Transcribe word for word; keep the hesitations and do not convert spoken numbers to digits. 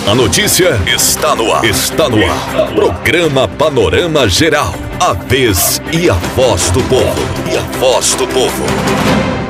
A notícia está no ar. Está no ar. Programa Panorama Geral. A vez e a voz do povo. E a voz do povo.